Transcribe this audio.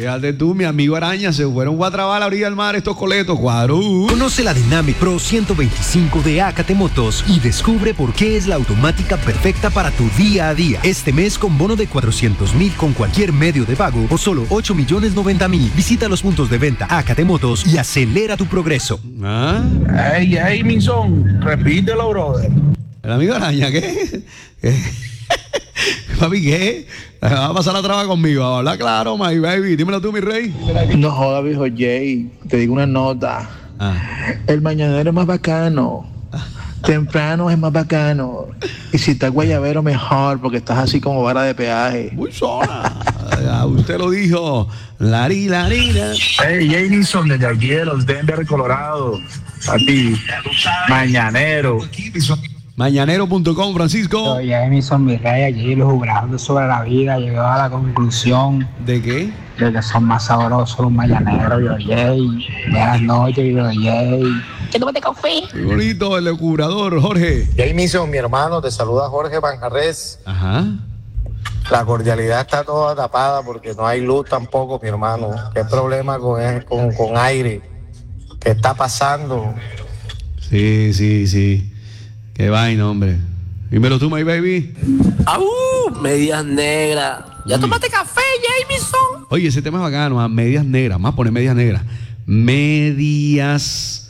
Fíjate tú, mi amigo Araña, se fueron Guatrabal a la orilla del mar estos coletos, cuadro. Conoce la Dynamic Pro 125 de Acate Motos y descubre por qué es la automática perfecta para tu día a día. Este mes con bono de 400,000 con cualquier medio de pago o solo 8,090,000. Visita los puntos de venta Acate Motos y acelera tu progreso. Ey, Minson, repítelo, brother. El amigo Araña, ¿qué? Papi, ¿qué? Va a pasar la traba conmigo, habla claro, my baby. Dímelo tú, mi rey. No joda, viejo Jay. Te digo una nota. El mañanero es más bacano. Temprano es más bacano. Y si estás guayabero, mejor, porque estás así como vara de peaje. Muy sola. Usted lo dijo. Lari. Hey, Jameson, desde aquí de los Denver, Colorado. A ti, mañanero. Mañanero.com, Francisco. Oye, Jameson, mi rey, allí los jugando sobre la vida llegó a la conclusión ¿de qué? De que son más sabrosos los mañaneros, yo, Jay. Buenas noches, yo, Jay. Que no me te café. Qué bonito, el curador, Jorge. Jameson, mi hermano, te saluda Jorge Manjarres. Ajá. La cordialidad está toda tapada porque no hay luz tampoco, mi hermano. ¿Qué problema con aire? ¿Qué está pasando? Sí. Qué vaina, hombre. Dímelo tú, my baby. Medias negras. ¿Ya tomaste café, Jameson? Oye, ese tema es bacano, medias negras. Vamos a poner medias negras. Medias